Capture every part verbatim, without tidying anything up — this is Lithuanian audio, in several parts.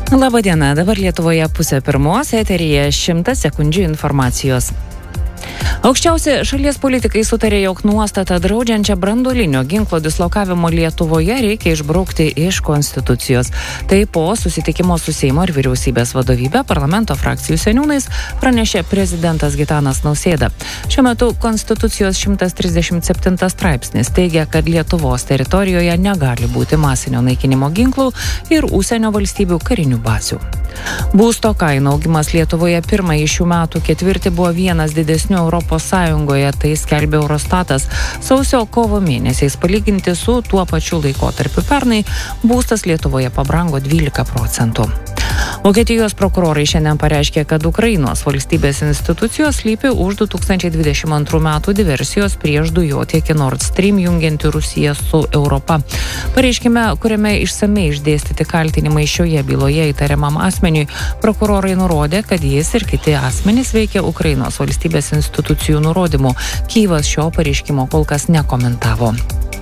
Labadiena, dabar Lietuvoje pusė pirmos, eteryje šimtas sekundžių informacijos. Aukščiausi šalies politikai sutarė, jog nuostatą draudžiančią branduolinio ginklo dislokavimo Lietuvoje reikia išbraukti iš Konstitucijos. Tai po susitikimo su Seimo ir vyriausybės vadovybė parlamento frakcijų seniūnais pranešė prezidentas Gitanas Nausėda. Šiuo metu Konstitucijos šimtas trisdešimt septintas straipsnis teigia, kad Lietuvos teritorijoje negali būti masinio naikinimo ginklų ir užsienio valstybių karinių bazių. Būsto kainų augimas Lietuvoje pirmąjį šių metų ketvirtį buvo vienas didesnių Europos Sąjungoje, tai skelbė Eurostatas. Sausio kovo mėnesiais palyginti su tuo pačiu laikotarpiu pernai būstas Lietuvoje pabrango dvylika procentų. Vokietijos prokurorai šiandien pareiškė, kad Ukrainos valstybės institucijos slypi už du tūkstančiai dvidešimt antrų metų diversijos prieš dujotiekį Nord Stream jungianti Rusiją su Europa. Pareiškime, kuriame išsamei išdėstyti kaltinimai šioje byloje įtariamam asmeniui, prokurorai nurodė, kad jis ir kiti asmenys veikia Ukrainos valstybės institucijų nurodymų. Kyjivas šio pareiškimo kol kas nekomentavo.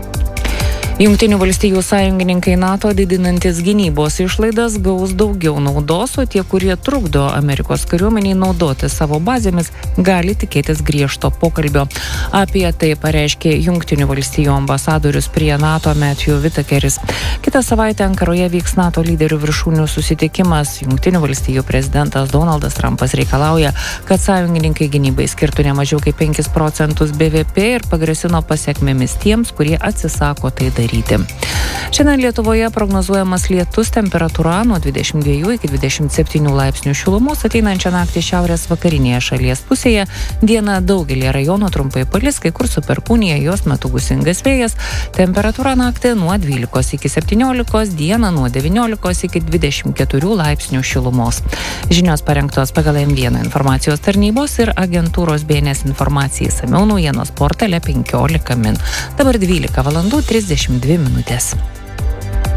Jungtinių valstijų sąjungininkai NATO didinantis gynybos išlaidas gaus daugiau naudos, o tie, kurie trukdo Amerikos kariuomeniai naudoti savo bazėmis, gali tikėtis griežto pokalbio. Apie tai pareiškė Jungtinių valstijų ambasadorius prie NATO Matthew Whitakeris. Kitą savaitę Ankaroje vyks NATO lyderių viršūnių susitikimas. Jungtinių valstijų prezidentas Donaldas Trumpas reikalauja, kad sąjungininkai gynybai skirtų ne mažiau kaip penkis procentus B V P ir pagrasino pasekmėmis tiems, kurie atsisako tai daryti. Šiandien Lietuvoje prognozuojamas lietus, temperatūra nuo dvidešimt dviejų iki dvidešimt septynių laipsnių šilumos, ateinančią naktį šiaurės vakarinėje šalies pusėje, dieną daugelį rajonų trumpai palis, kai kur su perkūnija, jos metu gūsingas vėjas, temperatūra naktį nuo dvylikos iki septyniolikos, dieną nuo devyniolikos iki dvidešimt keturių laipsnių šilumos. Žinios parengtos pagal M vieną informacijos tarnybos ir agentūros B N S informacijai išsamiau naujienos portale penkiolika min. Dabar dvylika valandų trisdešimt dvi minutės.